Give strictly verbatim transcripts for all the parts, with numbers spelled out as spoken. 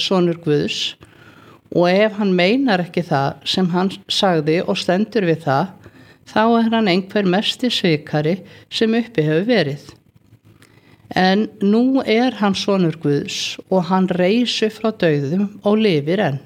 sonur Guðs og ef hann meinar ekki það sem hann sagði og stendur við það, þá er hann einhver mesti svikari sem uppi hefur verið. En nú er hann sonur Guðs og hann reisi frá dauðum og lifir enn.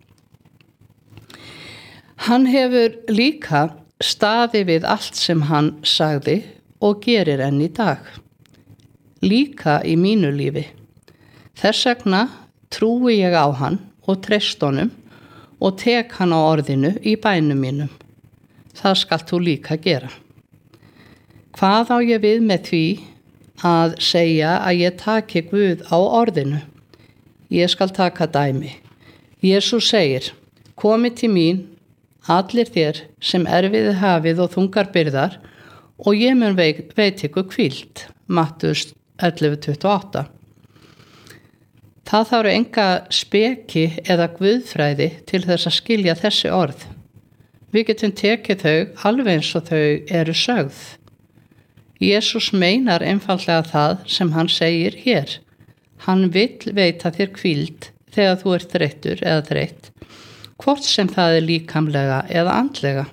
Hann hefur líka staðið við allt sem hann sagði og gerir enn í dag, líka í mínu lífi. Þess vegna trúi ég á hann og treyst honum og tek hann á orðinu í bænum mínum. Það skalt þú líka gera. Hvað á ég við með því að segja að ég taki Guð á orðinu? Ég skal taka dæmi. Jesús segir, komið til mín, allir þér sem erfiði hafið og þungar byrðar og ég mun veit ykkur hvíld. Mattheus ellefu tuttugu og átta. Það þarf enga speki eða guðfræði til þess að skilja þessi orð. Við getum tekið þau alveg eins og þau eru sögð. Jesús meinar einfaldlega það sem hann segir hér. Hann vill veita þér hvíld þegar þú ert þreyttur eða þreytt, hvort sem það er líkamlega eða andlega.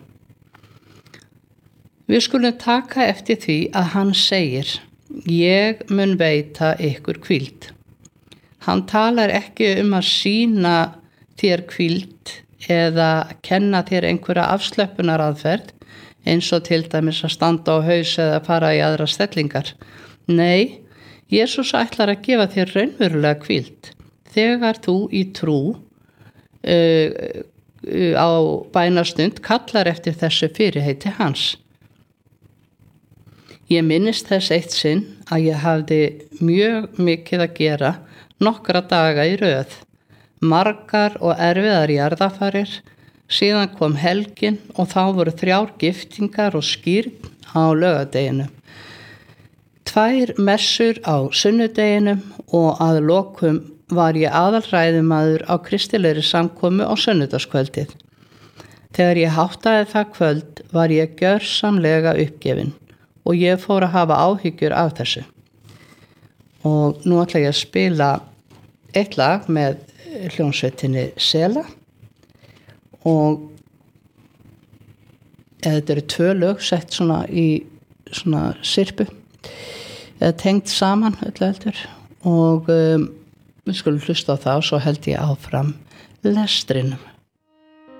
Við skulum taka eftir því að hann segir, ég mun veita ykkur hvíld. Hann talar ekki um að sýna þér hvíld eða kenna þér einhverja afslöpunaraðferð, eins og til dæmis að standa á haus eða fara í aðra stellingar. Nei, Jesús ætlar að gefa þér raunverulega hvíld. Þegar þú í trú uh, uh, á bænastund kallar eftir þessu fyrirheiti hans. Ég minnist þess eitt sinn að ég hafði mjög mikið að gera nokkra daga í röð, margar og erfiðar jarðarfarir, síðan kom helgin og þá voru þrjár giftingar og skírn á laugardeginu. Tvær messur á sunnudeginum og að lokum var ég aðalræðumaður á kristilegri samkomu á sunnudagskvöldið. Þegar ég háttaði það kvöld var ég gjörsamlega uppgefin og ég fór að hafa áhyggjur af þessu. Og nú ætla ég að spila eitt lag með hljómsveitinni Sela og þetta eru tvö lög sett svona í svona sirpu eða tengt saman öllu heldur og um, við skulum hlusta á það og svo held ég áfram lestrinum.